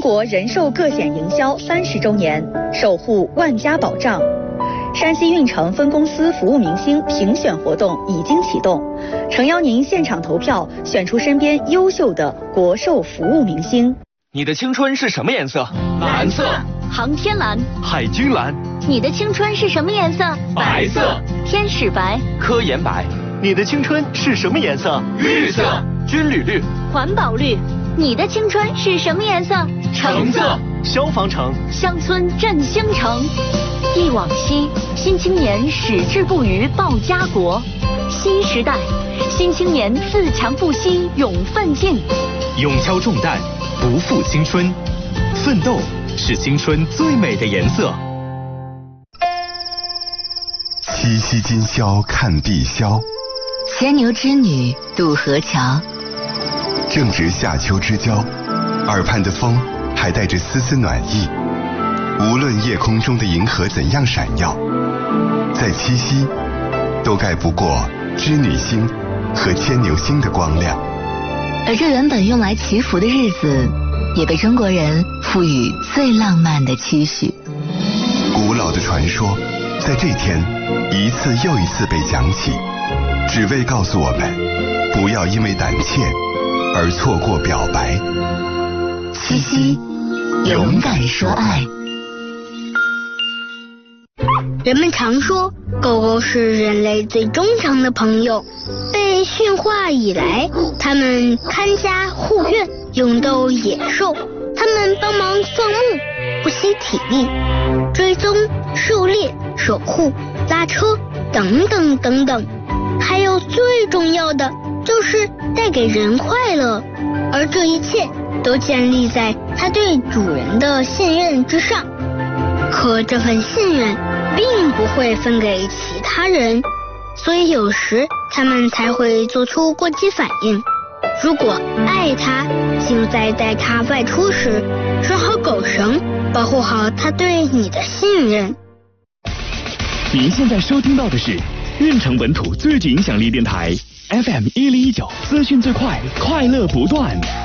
国人寿个险营销30周年，守护万家保障。山西运城分公司服务明星评选活动已经启动，诚邀您现场投票，选出身边优秀的国寿服务明星。 你的青春是什么颜色？ 蓝色。 航天蓝。 海军蓝。 你的青春是什么颜色？ 白色。 天使白。 科研白。 你的青春是什么颜色？ 绿色。 军旅绿。 环保绿。你的青春是什么颜色？ 橙色。 消防橙。 乡村振兴城。忆往昔，新青年矢志不渝报家国。新时代，新青年自强不息勇奋进。 勇敲重担，不负青春。奋斗是青春最美的颜色。 七夕今宵看碧霄， 牵牛织女渡河桥。 正值夏秋之交，耳畔的风还带着丝丝暖意。无论夜空中的银河怎样闪耀，在七夕都盖不过织女星和牵牛星的光亮。 而这原本用来祈福的日子，也被中国人赋予最浪漫的期许。 古老的传说在这天一次又一次被讲起，只为告诉我们不要因为胆怯而错过表白。 七夕，勇敢说爱。 人们常说，狗狗是人类最忠诚的朋友。被驯化以来，它们看家护院，勇斗野兽。它们帮忙放牧，不惜体力，追踪、狩猎、守护、拉车，等等等等。还有最重要的，就是带给人快乐。而这一切都建立在它对主人的信任之上。可这份信任并不会分给其他人，所以有时他们才会做出过激反应。如果爱它，就在带它外出时拴好狗绳，保护好它对你的信任。 您现在收听到的是运城本土最具影响力电台 FM 1019，资讯最快，快乐不断。